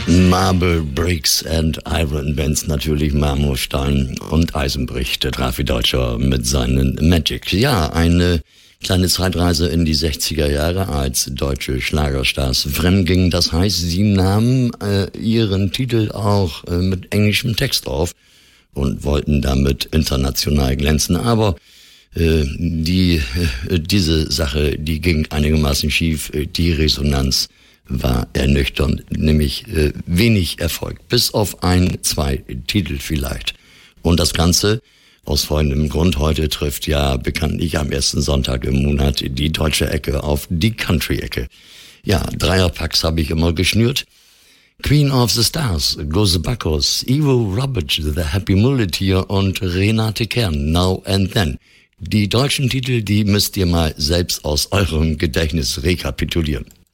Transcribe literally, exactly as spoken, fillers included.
Marble, Bricks and Iron Bands, natürlich Marmorstein und Eisenbrich, der Drafi Deutscher mit seinen Magic. Ja, eine kleine Zeitreise in die sechziger Jahre, als deutsche Schlagerstars fremdgingen. Das heißt, sie nahmen äh, ihren Titel auch äh, mit englischem Text auf und wollten damit international glänzen. Aber äh, die äh, diese Sache, die ging einigermaßen schief. Die Resonanz war ernüchternd, nämlich äh, wenig Erfolg, bis auf ein, zwei Titel vielleicht. Und das Ganze aus folgendem Grund: Heute trifft ja bekanntlich am ersten Sonntag im Monat die deutsche Ecke auf die Country-Ecke. Ja, Dreierpacks habe ich immer geschnürt. Queen of the Stars, Gose Backos, Ivo Robic, The Happy Muleteer und Renate Kern, Now and Then. Die deutschen Titel, die müsst ihr mal selbst aus eurem Gedächtnis rekapitulieren.